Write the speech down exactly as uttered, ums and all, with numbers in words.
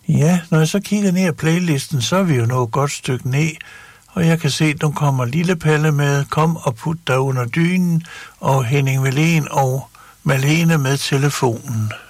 Ja, når jeg så kigger ned ad playlisten, så er vi jo nået et godt stykke ned, og jeg kan se, at nu kommer Lille Palle med Kom og put dig under dynen, og Henning Velén og Malene med telefonen.